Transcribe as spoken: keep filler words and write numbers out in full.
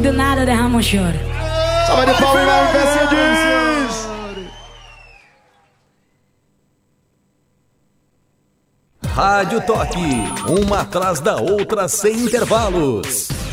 do nada derrama um choro. Salve de palmas e vai, Mercedes! Rádio Toque, uma atrás da outra sem intervalos.